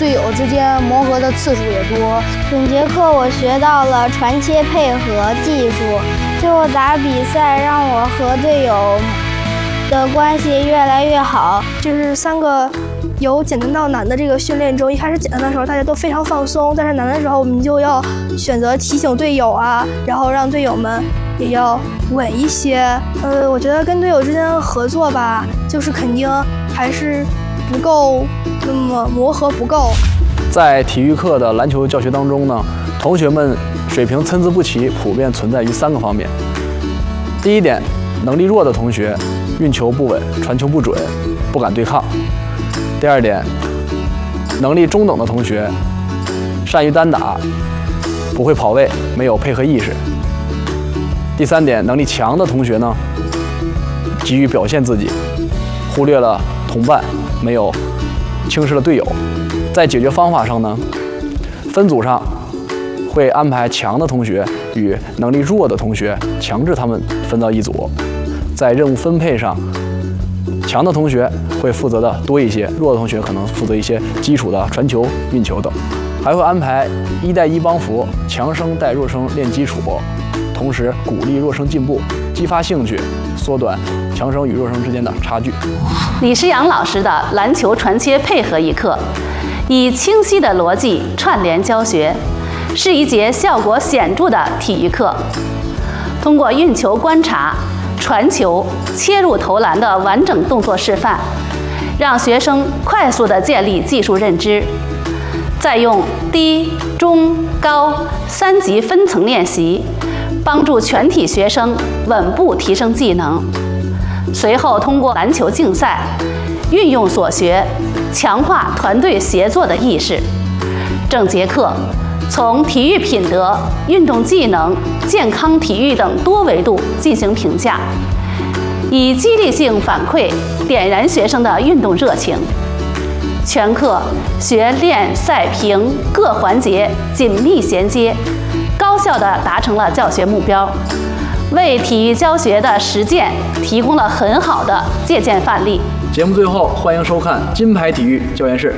队友之间磨合的次数也多。 本节课我学到了传切配合技术，最后打比赛让我和队友的关系越来越好。 就是3个由简单到难的这个训练中，一开始简单的时候大家都非常放松，但是难的时候我们就要选择提醒队友啊，然后让队友们也要稳一些。我觉得跟队友之间合作吧，就是肯定还是不够，那么磨合不够。 在体育课的篮球教学当中呢，同学们水平参差不齐，普遍存在于3个方面。第一点，能力弱的同学运球不稳，传球不准，不敢对抗。第二点，能力中等的同学善于单打，不会跑位，没有配合意识。第三点，能力强的同学呢，急于表现自己，忽略了同伴，没有轻视了队友。在解决方法上呢，分组上会安排强的同学与能力弱的同学，强制他们分到一组。在任务分配上，强的同学会负责的多一些，弱的同学可能负责一些基础的传球、运球等。还会安排1带1帮扶，强生带弱生练基础，同时鼓励弱生进步，激发兴趣，缩短强生与弱生之间的差距。 李诗阳老师的篮球传切配合一课，以清晰的逻辑串联教学，是一节效果显著的体育课。通过运球观察、传球、切入投篮的完整动作示范，让学生快速地建立技术认知。再用低、中、高3级分层练习，帮助全体学生稳步提升技能。随后通过篮球竞赛，运用所学，强化团队协作的意识。整节课从体育品德、运动技能、健康体育等多维度进行评价，以激励性反馈点燃学生的运动热情。全课学练赛评各环节紧密衔接，高效地达成了教学目标，为体育教学的实践提供了很好的借鉴范例。 节目最后，欢迎收看金牌体育教研室。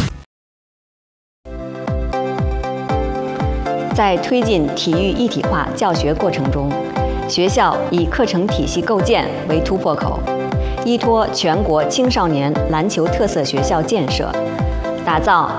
在推进体育一体化教学过程中，学校以课程体系构建为突破口，依托全国青少年篮球特色学校建设，打造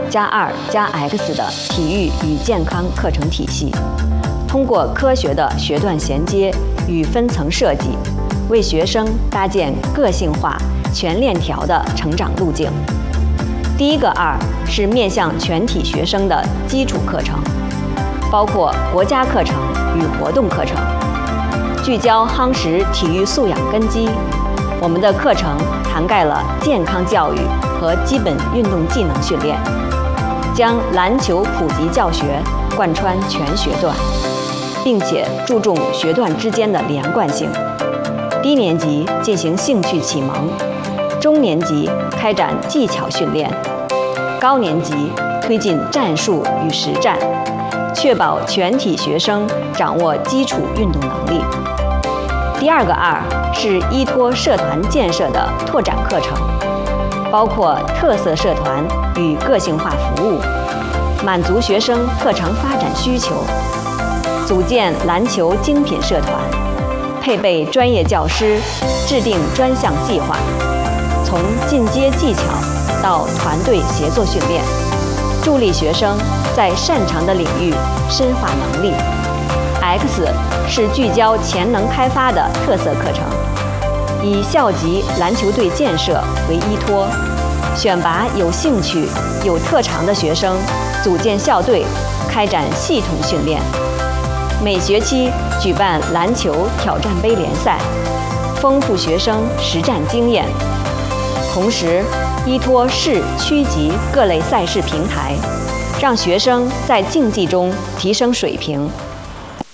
2+2+X 的体育与健康课程体系。通过科学的学段衔接与分层设计，为学生搭建个性化、全链条的成长路径。第一个2是面向全体学生的基础课程，包括国家课程与活动课程，聚焦夯实体育素养根基。我们的课程涵盖了健康教育和基本运动技能训练，将篮球普及教学贯穿全学段，并且注重学段之间的连贯性。低年级进行兴趣启蒙，中年级开展技巧训练，高年级推进战术与实战，确保全体学生掌握基础运动能力。第二个2是依托社团建设的拓展课程，包括特色社团与个性化服务，满足学生特长发展需求，组建篮球精品社团，配备专业教师，制定专项计划，从进阶技巧到团队协作训练，助力学生在擅长的领域深化能力。X 是聚焦潜能开发的特色课程，以校级篮球队建设为依托，选拔有兴趣、有特长的学生，组建校队，开展系统训练。每学期举办篮球挑战杯联赛，丰富学生实战经验。同时，依托市区级各类赛事平台，让学生在竞技中提升水平。